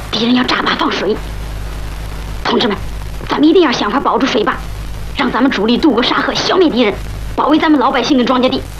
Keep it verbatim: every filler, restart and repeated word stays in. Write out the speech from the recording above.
敌人要炸坝放水。同志们，咱们一定要想法保住水坝，让咱们主力渡过沙河，消灭敌人，保卫咱们老百姓的庄稼地。